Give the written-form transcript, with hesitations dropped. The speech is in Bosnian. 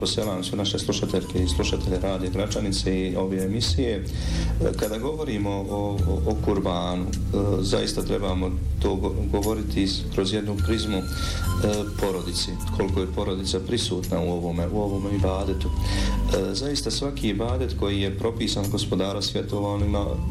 Poselam su naše slušateljke i slušatelje radija Gračanice i ove emisije. Kada govorimo o kurbanu, zaista trebamo to govoriti kroz jednu prizmu porodici, koliko je porodica prisutna u ovome ibadetu. Zaista svaki ibadet koji je propisan Gospodara svjetova, on ima